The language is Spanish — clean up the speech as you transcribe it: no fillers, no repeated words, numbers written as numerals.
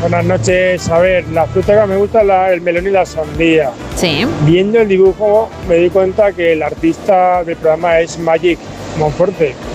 Buenas noches. A ver, la fruta que me gusta es el melón y la sandía. Sí. Viendo el dibujo me di cuenta que el artista del programa es Magic Monforte.